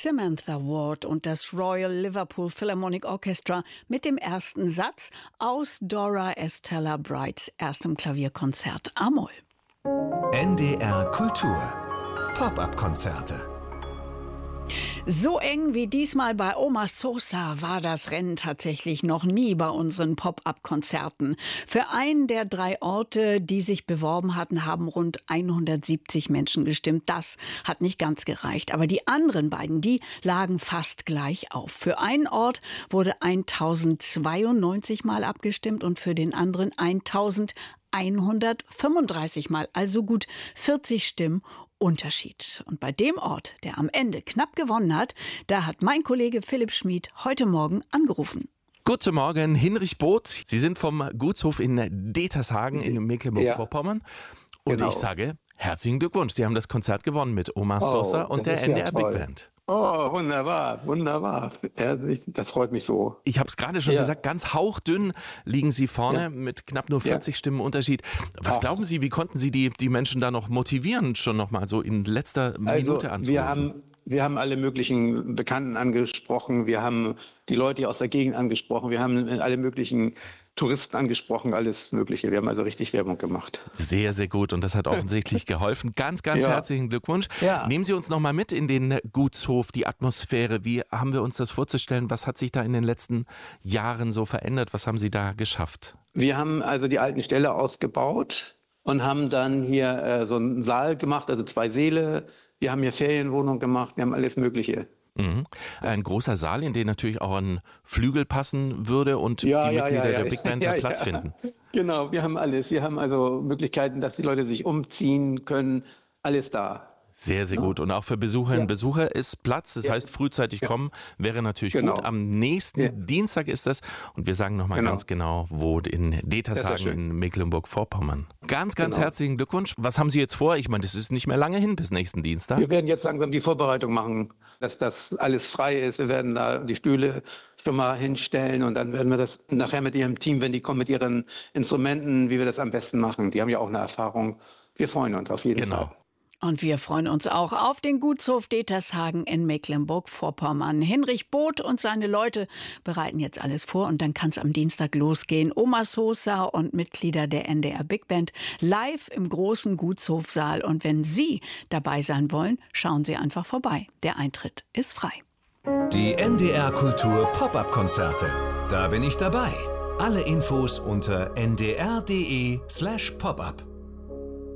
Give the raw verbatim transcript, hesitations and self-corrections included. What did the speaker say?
Samantha Ward und das Royal Liverpool Philharmonic Orchestra mit dem ersten Satz aus Dora Estella Brights erstem Klavierkonzert a-Moll. N D R Kultur Pop-up-Konzerte. So eng wie diesmal bei Oma Sosa war das Rennen tatsächlich noch nie bei unseren Pop-up-Konzerten. Für einen der drei Orte, die sich beworben hatten, haben rund hundertsiebzig Menschen gestimmt. Das hat nicht ganz gereicht. Aber die anderen beiden, die lagen fast gleich auf. Für einen Ort wurde tausendzweiundneunzig Mal abgestimmt und für den anderen eintausendeinhundertfünfunddreißig Mal, also gut vierzig Stimmen Unterschied. Und bei dem Ort, der am Ende knapp gewonnen hat, da hat mein Kollege Philipp Schmid heute Morgen angerufen. Guten Morgen, Hinrich Both. Sie sind vom Gutshof in Detershagen in Mecklenburg-Vorpommern. Ja. Und genau. Ich sage, herzlichen Glückwunsch. Sie haben das Konzert gewonnen mit Oma Sosa oh, und der N D R ja Big Band. Oh, wunderbar, wunderbar. Das freut mich so. Ich habe es gerade schon ja. gesagt, ganz hauchdünn liegen Sie vorne ja. mit knapp nur vierzig ja. Stimmen Unterschied. Was Ach. glauben Sie, wie konnten Sie die, die Menschen da noch motivieren, schon noch mal so in letzter also, Minute anzurufen? Wir haben, wir haben alle möglichen Bekannten angesprochen, wir haben die Leute aus der Gegend angesprochen, wir haben alle möglichen Touristen angesprochen, alles Mögliche. Wir haben also richtig Werbung gemacht. Sehr, sehr gut. Und das hat offensichtlich geholfen. Ganz, ganz ja. herzlichen Glückwunsch. Ja. Nehmen Sie uns noch mal mit in den Gutshof, die Atmosphäre. Wie haben wir uns das vorzustellen? Was hat sich da in den letzten Jahren so verändert? Was haben Sie da geschafft? Wir haben also die alten Ställe ausgebaut und haben dann hier äh, so einen Saal gemacht, also zwei Säle. Wir haben hier Ferienwohnungen gemacht. Wir haben alles Mögliche. Mhm. Ein großer Saal, in den natürlich auch ein Flügel passen würde und ja, die ja, Mitglieder ja, ja. der Big Band ja, Platz ja. finden. Genau, wir haben alles. Wir haben also Möglichkeiten, dass die Leute sich umziehen können. Alles da. Sehr, sehr ja. gut. Und auch für Besucherinnen und ja. Besucher ist Platz. Das ja. heißt, frühzeitig ja. kommen wäre natürlich genau. gut. Am nächsten ja. Dienstag ist das. Und wir sagen nochmal genau. ganz genau, wo in Detershagen in Mecklenburg-Vorpommern. Ganz, ganz genau. herzlichen Glückwunsch. Was haben Sie jetzt vor? Ich meine, das ist nicht mehr lange hin bis nächsten Dienstag. Wir werden jetzt langsam die Vorbereitung machen, dass das alles frei ist. Wir werden da die Stühle schon mal hinstellen und dann werden wir das nachher mit Ihrem Team, wenn die kommen mit ihren Instrumenten, wie wir das am besten machen. Die haben ja auch eine Erfahrung. Wir freuen uns auf jeden genau. Fall. Und wir freuen uns auch auf den Gutshof Detershagen in Mecklenburg-Vorpommern. Hinrich Both und seine Leute bereiten jetzt alles vor und dann kann es am Dienstag losgehen. Oma Sosa und Mitglieder der N D R Big Band live im großen Gutshofsaal. Und wenn Sie dabei sein wollen, schauen Sie einfach vorbei. Der Eintritt ist frei. Die N D R Kultur Pop-up-Konzerte. Da bin ich dabei. Alle Infos unter n d r punkt d e slash pop up.